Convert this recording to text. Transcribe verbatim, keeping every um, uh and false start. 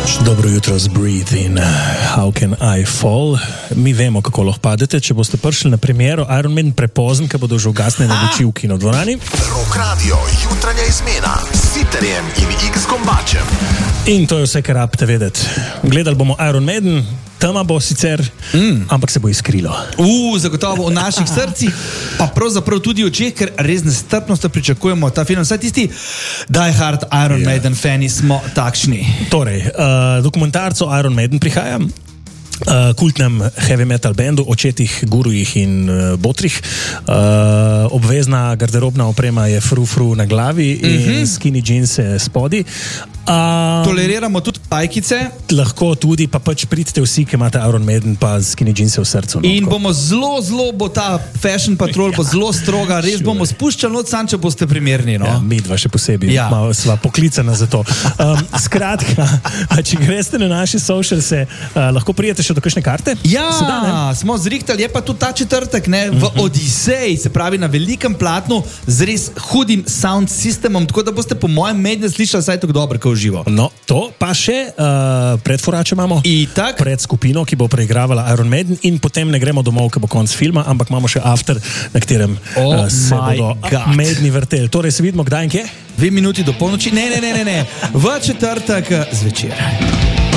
Dobro jutro z Breathe in How Can I Fall. Mi vemo, kako lahko padete, če boste prišli na premiero Iron Man prepozen, ker bodo že ugasnjene luči v kinodvorani. Rock Radio, jutranja izmena s Sitarjem in X-Kombačem. In to je vse, kar rabite vedeti. Gledali bomo Iron Maiden, tema bo sicer, mm. ampak se bo iskrilo. Uh, zagotovo v naših srcih, pa pravzaprav tudi v očeh, ker res nestrpnostno pričakujemo ta film. Vsaj tisti Die Hard Iron yeah. Maiden fani smo takšni. Torej, uh, dokumentarc o Iron Maiden prihaja. Uh, kultnem heavy metal bandu, očetih, gurujih in uh, botrih. Uh, obvezna garderobna oprema je frufru na glavi mm-hmm. in skinny jeanse spodi. Uh, Toleriramo tudi pajkice. Lahko tudi, pa pač pridite vsi, ki imate Iron Maiden pa skinny jeanse v srcu. No, in bomo zelo, zelo, bo ta fashion patrol ja. bo zelo stroga, res bomo spuščali noč sam, če boste primerni. No? Ja, mi dva še posebej, ja. malo sva poklicana za to. Um, skratka, če greste na naše socialse, uh, lahko prijete še do kakšne karte? Ja, da, smo zrihtali, je pa tudi ta četrtek, ne, v uh-huh. Odiseji, se pravi na velikem platnu z res hudim sound sistemom, tako da boste po mojem Maiden slišali vsaj tako dobro, kot živo. No, to pa še uh, predforače imamo, Itak. pred skupino, ki bo preigravala Iron Maiden in potem ne gremo domov, ker bo konc filma, ampak imamo še after, na katerem oh uh, se bodo God. Maideni vrteli. Torej se vidimo kdaj in kje? Dve minuti do polnoči, ne, ne, ne, ne, ne. v četrtek zvečer.